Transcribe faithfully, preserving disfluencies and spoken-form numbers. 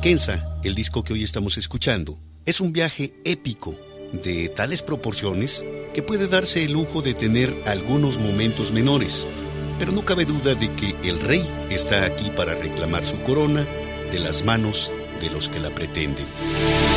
Kenza, el disco que hoy estamos escuchando, es un viaje épico de tales proporciones que puede darse el lujo de tener algunos momentos menores, pero no cabe duda de que el rey está aquí para reclamar su corona de las manos de los que la pretenden.